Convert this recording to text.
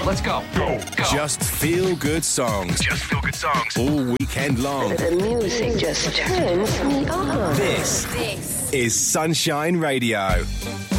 let's go. Go. Just feel good songs. Just feel good songs. All weekend long. The music just turns me on. This is Sunshine Radio.